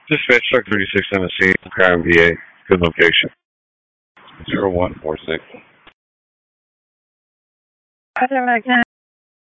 Dispatch truck 36 on the scene, crime VA. Good location. 0146. Roger, Mike 9.